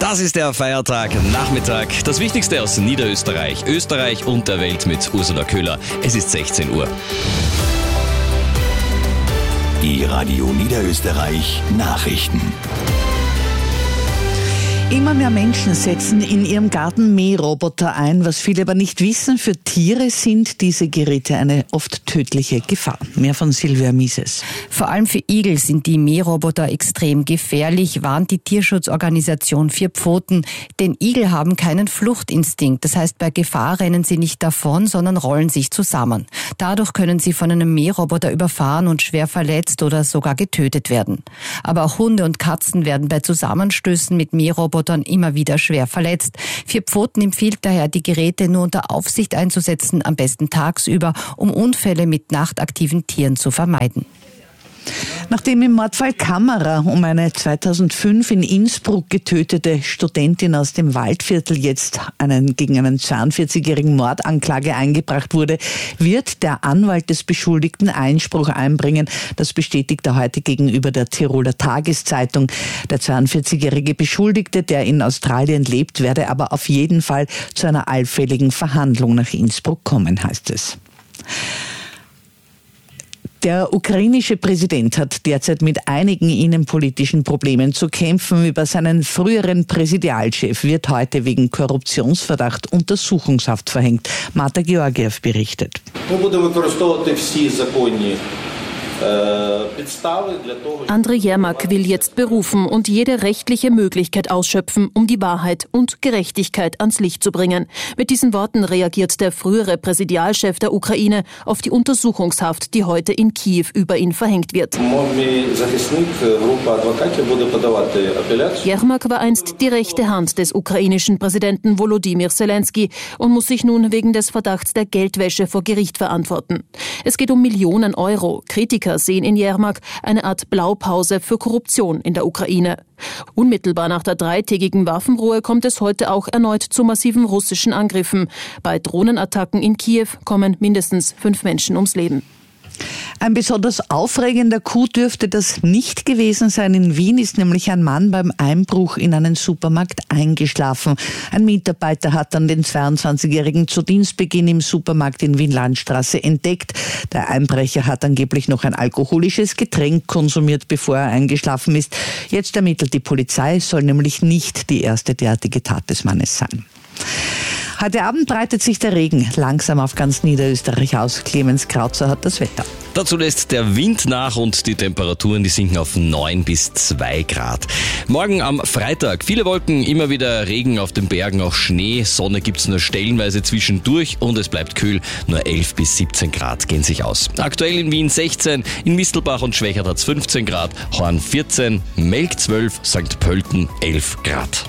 Das ist der Feiertag Nachmittag. Das Wichtigste aus Niederösterreich, Österreich und der Welt mit Ursula Köhler. Es ist 16 Uhr. Die Radio Niederösterreich Nachrichten. Immer mehr Menschen setzen in ihrem Garten Mähroboter ein. Was viele aber nicht wissen, für Tiere sind diese Geräte eine oft tödliche Gefahr. Mehr von Silvia Mises. Vor allem für Igel sind die Mähroboter extrem gefährlich, warnt die Tierschutzorganisation Vier Pfoten. Denn Igel haben keinen Fluchtinstinkt. Das heißt, bei Gefahr rennen sie nicht davon, sondern rollen sich zusammen. Dadurch können sie von einem Mähroboter überfahren und schwer verletzt oder sogar getötet werden. Aber auch Hunde und Katzen werden bei Zusammenstößen mit Mährobotern immer wieder schwer verletzt. Vier Pfoten empfiehlt daher, die Geräte nur unter Aufsicht einzusetzen, am besten tagsüber, um Unfälle mit nachtaktiven Tieren zu vermeiden. Nachdem im Mordfall Kammerer um eine 2005 in Innsbruck getötete Studentin aus dem Waldviertel jetzt gegen einen 42-jährigen Mordanklage eingebracht wurde, wird der Anwalt des Beschuldigten Einspruch einbringen. Das bestätigt er heute gegenüber der Tiroler Tageszeitung. Der 42-jährige Beschuldigte, der in Australien lebt, werde aber auf jeden Fall zu einer allfälligen Verhandlung nach Innsbruck kommen, heißt es. Der ukrainische Präsident hat derzeit mit einigen innenpolitischen Problemen zu kämpfen. Über seinen früheren Präsidialchef wird heute wegen Korruptionsverdacht Untersuchungshaft verhängt. Marta Georgiev berichtet. Andrei Jermak will jetzt berufen und jede rechtliche Möglichkeit ausschöpfen, um die Wahrheit und Gerechtigkeit ans Licht zu bringen. Mit diesen Worten reagiert der frühere Präsidialchef der Ukraine auf die Untersuchungshaft, die heute in Kiew über ihn verhängt wird. Jermak war einst die rechte Hand des ukrainischen Präsidenten Volodymyr Zelensky und muss sich nun wegen des Verdachts der Geldwäsche vor Gericht verantworten. Es geht um Millionen Euro. Kritiker sehen in Jermak eine Art Blaupause für Korruption in der Ukraine. Unmittelbar nach der 3-tägigen Waffenruhe kommt es heute auch erneut zu massiven russischen Angriffen. Bei Drohnenattacken in Kiew kommen mindestens 5 Menschen ums Leben. Ein besonders aufregender Coup dürfte das nicht gewesen sein. In Wien ist nämlich ein Mann beim Einbruch in einen Supermarkt eingeschlafen. Ein Mitarbeiter hat dann den 22-Jährigen zu Dienstbeginn im Supermarkt in Wien-Landstraße entdeckt. Der Einbrecher hat angeblich noch ein alkoholisches Getränk konsumiert, bevor er eingeschlafen ist. Jetzt ermittelt die Polizei, soll nämlich nicht die erste derartige Tat des Mannes sein. Heute Abend breitet sich der Regen langsam auf ganz Niederösterreich aus. Clemens Krautzer hat das Wetter. Dazu lässt der Wind nach und die Temperaturen, die sinken auf 9 bis 2 Grad. Morgen am Freitag, viele Wolken, immer wieder Regen auf den Bergen, auch Schnee. Sonne gibt's nur stellenweise zwischendurch und es bleibt kühl. Nur 11 bis 17 Grad gehen sich aus. Aktuell in Wien 16, in Mistelbach und Schwächert hat's 15 Grad, Horn 14, Melk 12, St. Pölten 11 Grad.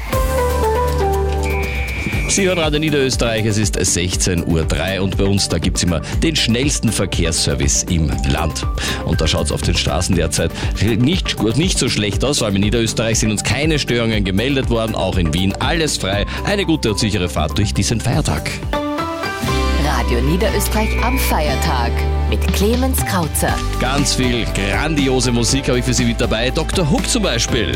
Sie hören Radio Niederösterreich, es ist 16:03 Uhr und bei uns, da gibt's immer den schnellsten Verkehrsservice im Land. Und da schaut's auf den Straßen derzeit nicht so schlecht aus, vor allem in Niederösterreich sind uns keine Störungen gemeldet worden, auch in Wien alles frei. Eine gute und sichere Fahrt durch diesen Feiertag. Radio Niederösterreich am Feiertag mit Clemens Krautzer. Ganz viel grandiose Musik habe ich für Sie mit dabei. Dr. Hook zum Beispiel.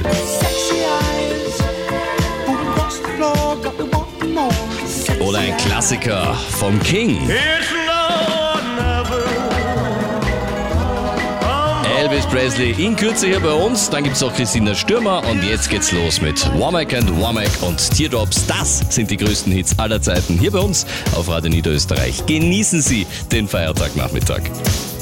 Oder ein Klassiker vom King. Elvis Presley in Kürze hier bei uns. Dann gibt's auch Christina Stürmer und jetzt geht's los mit Womack and Womack und Teardrops. Das sind die größten Hits aller Zeiten hier bei uns auf Radio Niederösterreich. Genießen Sie den Feiertagnachmittag.